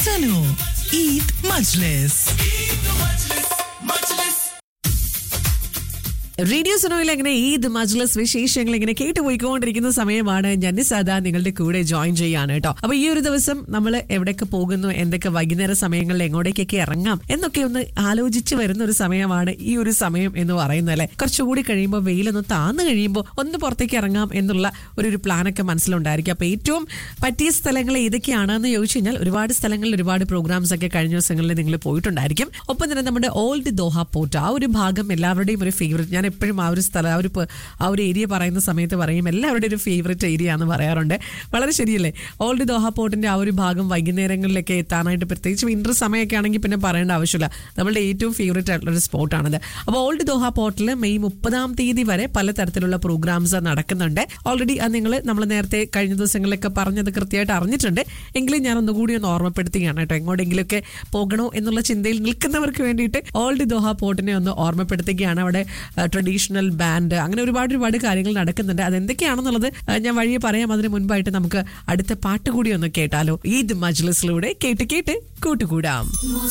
Sano Eid Majlis. Radio സുനോയിൽ അങ്ങനെ ഈദ് മജ്ലിസ് വിശേഷങ്ങൾ ഇങ്ങനെ കേട്ടുപോയിക്കൊണ്ടിരിക്കുന്ന സമയമാണ് ഞാൻ സദാ നിങ്ങളുടെ കൂടെ ജോയിൻ ചെയ്യാണ് കേട്ടോ. അപ്പൊ ഈ ഒരു ദിവസം നമ്മൾ എവിടെയൊക്കെ പോകുന്നു, എന്തൊക്കെ വൈകുന്നേര സമയങ്ങളിൽ എങ്ങോട്ടേക്കൊക്കെ ഇറങ്ങാം എന്നൊക്കെ ഒന്ന് ആലോചിച്ച് വരുന്ന ഒരു സമയമാണ് ഈ ഒരു സമയം എന്ന് പറയുന്നത് അല്ലെ. കുറച്ചുകൂടി കഴിയുമ്പോൾ വെയിലൊന്ന് താന്നു കഴിയുമ്പോൾ ഒന്ന് പുറത്തേക്ക് ഇറങ്ങാം എന്നുള്ള ഒരു പ്ലാനൊക്കെ മനസ്സിലുണ്ടായിരിക്കും. അപ്പൊ ഏറ്റവും പറ്റിയ സ്ഥലങ്ങൾ ഏതൊക്കെയാണെന്ന് ചോദിച്ചു കഴിഞ്ഞാൽ ഒരുപാട് സ്ഥലങ്ങളിൽ ഒരുപാട് പ്രോഗ്രാംസ് ഒക്കെ കഴിഞ്ഞ ദിവസങ്ങളിൽ നിങ്ങൾ പോയിട്ടുണ്ടായിരിക്കും. ഒപ്പം തന്നെ നമ്മുടെ ഓൾഡ് ദോഹ പോർട്ട് ആ ഒരു ഭാഗം എല്ലാവരുടെയും ഒരു ഫേവറേറ്റ്. ഞാൻ എപ്പോഴും ആ ഒരു സ്ഥലം ആ ഒരു ഏരിയ പറയുന്ന സമയത്ത് പറയും എല്ലാവരുടെയും ഒരു ഫേവറേറ്റ് ഏരിയ എന്ന് പറയാറുണ്ട്. വളരെ ശരിയല്ലേ. ഓൾഡ് ദോഹ പോർട്ടിന്റെ ആ ഒരു ഭാഗം വൈകുന്നേരങ്ങളിലൊക്കെ എത്താനായിട്ട് പ്രത്യേകിച്ച് വിന്റർ സമയമൊക്കെ ആണെങ്കിൽ പിന്നെ പറയേണ്ട ആവശ്യമില്ല. നമ്മളുടെ ഏറ്റവും ഫേവറേറ്റ് ആയിട്ടുള്ളൊരു സ്പോട്ടാണിത്. അപ്പോൾ ഓൾഡ് ദോഹ പോർട്ടിൽ മെയ് 30 വരെ പലതരത്തിലുള്ള പ്രോഗ്രാംസ് നടക്കുന്നുണ്ട്. ഓൾറെഡി നമ്മൾ നേരത്തെ കഴിഞ്ഞ ദിവസങ്ങളിലൊക്കെ പറഞ്ഞത് കൃത്യമായിട്ട് അറിഞ്ഞിട്ടുണ്ട്. എങ്കിലും ഞാൻ ഒന്നുകൂടി ഒന്ന് ഓർമ്മപ്പെടുത്തുകയാണ് കേട്ടോ. എങ്ങോട്ടെങ്കിലുമൊക്കെ പോകണോ എന്നുള്ള ചിന്തയിൽ നിൽക്കുന്നവർക്ക് വേണ്ടിയിട്ട് ഓൾഡ് ദോഹ പോർട്ടിനെ ഒന്ന് ഓർമ്മപ്പെടുത്തുകയാണ്. അവിടെ ട്രഡീഷണൽ ബാൻഡ് അങ്ങനെ ഒരുപാട് കാര്യങ്ങൾ നടക്കുന്നുണ്ട്. അതെന്തൊക്കെയാണെന്നുള്ളത് ഞാൻ വഴിയെ പറയാം. അതിന് മുൻപായിട്ട് നമുക്ക് അടുത്ത പാട്ട് കൂടി ഒന്ന് കേട്ടാലോ. ഈദ് മജ്ലിസിലൂടെ കേട്ട് കൂട്ടുകൂടാം.